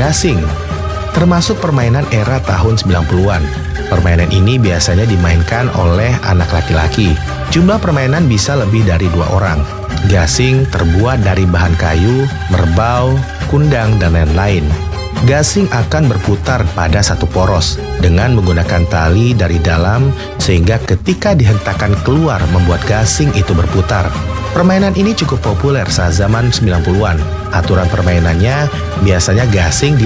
Gasing termasuk permainan era tahun 90-an. Permainan ini biasanya dimainkan oleh anak laki-laki. Jumlah permainan bisa lebih dari 2 orang. Gasing terbuat dari bahan kayu, merbau, kundang, dan lain-lain. Gasing akan berputar pada satu poros dengan menggunakan tali dari dalam sehingga ketika dihentakkan keluar membuat gasing itu berputar. Permainan ini cukup populer saat zaman 90-an. Aturan permainannya biasanya gasing